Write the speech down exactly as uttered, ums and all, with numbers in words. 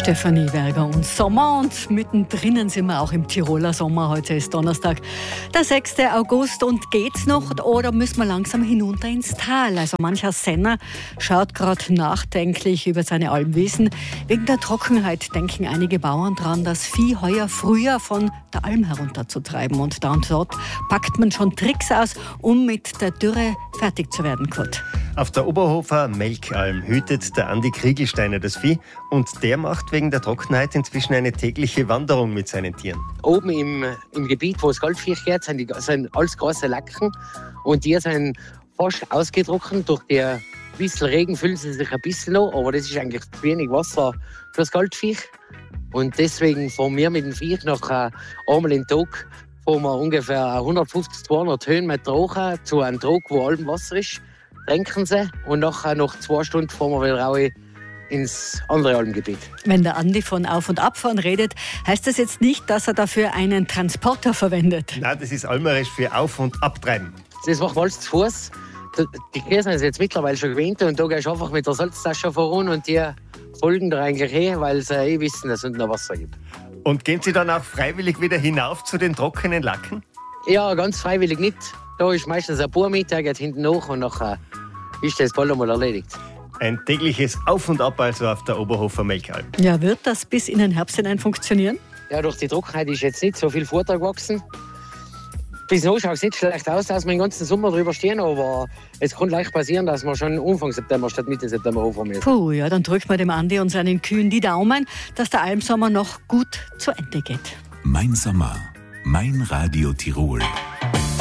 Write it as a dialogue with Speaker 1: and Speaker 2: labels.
Speaker 1: Stefanie Werger und Sommer, und mittendrin sind wir auch im Tiroler Sommer. Heute ist Donnerstag, der sechster August, und geht's noch oder müssen wir langsam hinunter ins Tal? Also mancher Senner schaut gerade nachdenklich über seine Almwiesen. Wegen der Trockenheit denken einige Bauern dran, das Vieh heuer früher von der Alm herunterzutreiben, und da und dort packt man schon Tricks aus, um mit der Dürre fertig zu werden, Kurt.
Speaker 2: Auf der Oberhofer Melkalm hütet der Andi Kriegelsteiner das Vieh, und der macht wegen der Trockenheit inzwischen eine tägliche Wanderung mit seinen Tieren.
Speaker 3: Oben im, im Gebiet, wo das Goldvieh geht, sind, die, sind alles große Lacken, und die sind fast ausgetrocknet. Durch den bisschen Regen füllen sie sich ein bisschen noch, aber das ist eigentlich zu wenig Wasser für das Goldvieh. Und deswegen fahren wir mit dem Vieh nach äh, einmal im Tag fahren wir ungefähr hundertfünfzig, zweihundert Höhenmeter hoch zu einem Trog, wo allem Wasser ist, tränken sie, und nachher nach zwei Stunden fahren wir wieder raus ins andere Almgebiet.
Speaker 1: Wenn der Andi von Auf- und Abfahren redet, heißt das jetzt nicht, dass er dafür einen Transporter verwendet?
Speaker 2: Nein, das ist almerisch für Auf- und Abtreiben.
Speaker 3: Das macht man alles zu Fuß. Die Kirchen sind jetzt mittlerweile schon gewöhnt, und da gehst du einfach mit der Salztasche voran, und die folgen da eigentlich eh, weil sie eh wissen, dass es unten noch Wasser gibt.
Speaker 2: Und gehen Sie dann auch freiwillig wieder hinauf zu den trockenen Lacken?
Speaker 3: Ja, ganz freiwillig nicht. Da ist meistens ein Bauer mit, der geht hinten nach, und nachher ist das bald einmal erledigt.
Speaker 2: Ein tägliches Auf und Ab also auf der Oberhofer Melkalm.
Speaker 1: Ja, wird das bis in den Herbst hinein funktionieren?
Speaker 3: Ja, durch die Trockenheit ist jetzt nicht so viel Vortrag gewachsen. Bis noch schaut es nicht schlecht aus, dass wir den ganzen Sommer drüber stehen, aber es kann leicht passieren, dass wir schon Anfang September statt Mitte September anfangen müssen.
Speaker 1: Puh, ja, dann drückt man dem Andi und seinen Kühen die Daumen, dass der Almsommer noch gut zu Ende geht.
Speaker 4: Mein Sommer, mein Radio Tirol.